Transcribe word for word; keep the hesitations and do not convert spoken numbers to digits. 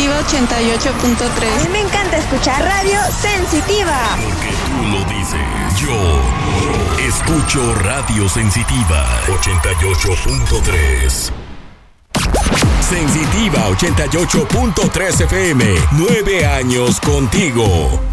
Sensitiva ochenta y ocho punto tres. A mí me encanta escuchar Radio Sensitiva. Porque tú lo dices. Yo escucho Radio Sensitiva ochenta y ocho punto tres. Sensitiva ochenta y ocho punto tres F M. Nueve años contigo.